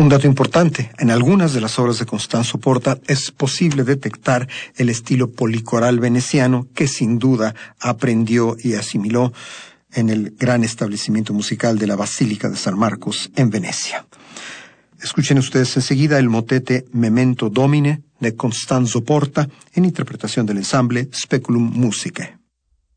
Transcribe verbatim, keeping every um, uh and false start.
Un dato importante, en algunas de las obras de Costanzo Porta es posible detectar el estilo policoral veneciano que sin duda aprendió y asimiló en el gran establecimiento musical de la Basílica de San Marcos en Venecia. Escuchen ustedes enseguida el motete Memento Domine de Costanzo Porta en interpretación del ensamble Speculum Musicae.